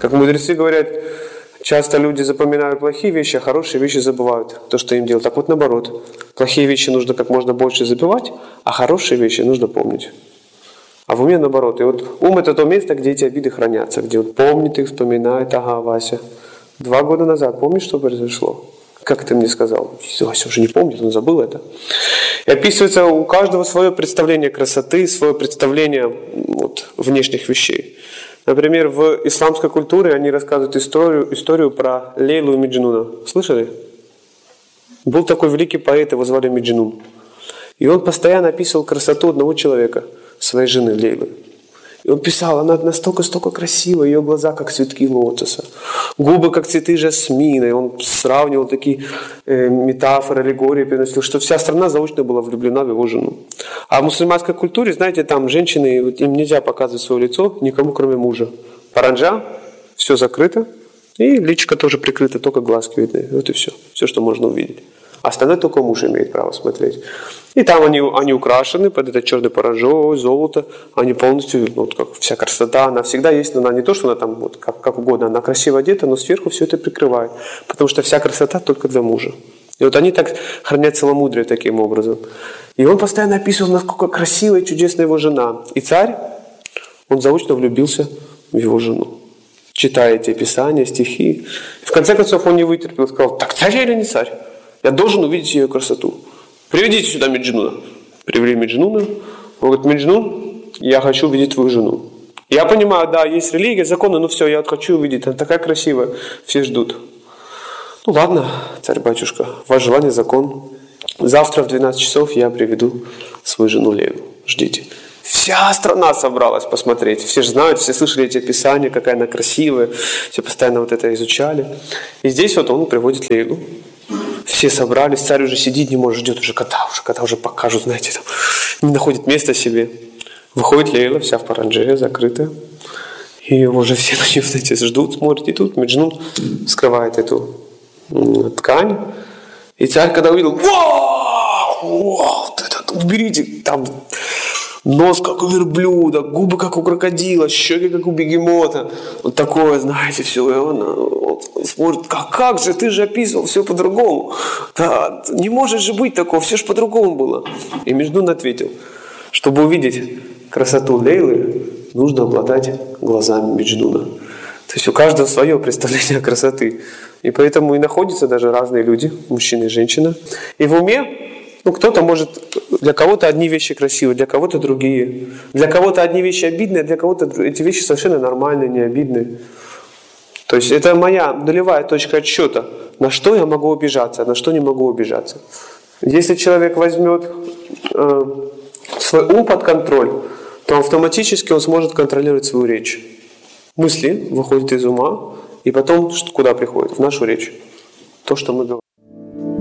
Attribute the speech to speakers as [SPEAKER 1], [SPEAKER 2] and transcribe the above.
[SPEAKER 1] Как мудрецы говорят, часто люди запоминают плохие вещи, а хорошие вещи забывают. То, что им делают. Так вот наоборот. Плохие вещи нужно как можно больше забывать, а хорошие вещи нужно помнить. А в уме наоборот. И вот ум – это то место, где эти обиды хранятся, где он помнит их, вспоминает. Ага, Вася, 2 года назад, помнишь, что произошло? Как ты мне сказал? Вася уже не помнит, он забыл это. И описывается у каждого свое представление красоты, свое представление внешних вещей. Например, в исламской культуре они рассказывают историю про Лейлу и Меджнуна. Слышали? Был такой великий поэт, его звали Меджнун. И он постоянно описывал красоту одного человека, своей жены Лейлы. И он писал, она настолько красивая, ее глаза как цветки лотоса, губы как цветы жасмина. И он сравнивал такие метафоры, аллегории, переносил, что вся страна заочно была влюблена в его жену. А в мусульманской культуре, знаете, там женщины, им нельзя показывать свое лицо никому, кроме мужа. Паранджа, все закрыто, и личико тоже прикрыто, только глазки видны. Вот и все. Все, что можно увидеть. Остальное только муж имеет право смотреть. И там они украшены под это черный паранджой, золото. Они полностью, как вся красота, она всегда есть. Но она не то, что она там как угодно, она красиво одета, но сверху все это прикрывает. Потому что вся красота только для мужа. И вот они так хранят целомудрие таким образом. И он постоянно описывал, насколько красивая и чудесная его жена. И царь, он заочно влюбился в его жену. Читая эти писания, стихи. И в конце концов он не вытерпел и сказал, так царь или не царь? Я должен увидеть ее красоту. Приведите сюда Меджнуна. Привели Меджнуна. Он говорит, Меджнун, я хочу увидеть твою жену. Я понимаю, да, есть религия, законы, но все, я хочу увидеть. Она такая красивая, все ждут. Ну ладно, царь-батюшка, ваше желание закон. Завтра в 12 часов я приведу свою жену Лейлу. Ждите. Вся страна собралась посмотреть. Все же знают, все слышали эти описания, какая она красивая. Все постоянно это изучали. И здесь он приводит Лейлу. Все собрались, царь уже сидит, не может, ждет уже кота уже покажут, знаете, там, не находит места себе. Выходит Лейла, вся в парандже, закрытая. И уже все на нее, знаете, ждут, смотрят. И тут Меджнун скрывает эту ткань. И царь, когда увидел, вау, уберите, там нос как у верблюда, губы как у крокодила, щеки как у бегемота. Вот такое, знаете, все. И он смотрит, как же, ты же описывал все по-другому. Да, не может же быть такого, все же по-другому было. И Меджнун ответил, чтобы увидеть красоту Лейлы, нужно обладать глазами Меджнуна. То есть у каждого свое представление красоты. И поэтому и находятся даже разные люди, мужчина и женщина. И в уме, кто-то может, для кого-то одни вещи красивые, для кого-то другие. Для кого-то одни вещи обидные, для кого-то эти вещи совершенно нормальные, не обидные. То есть это моя нулевая точка отсчета. На что я могу обижаться, а на что не могу обижаться. Если человек возьмет свой ум под контроль, то автоматически он сможет контролировать свою речь. Мысли выходят из ума, и потом куда приходят? В нашу речь. То, что мы говорим.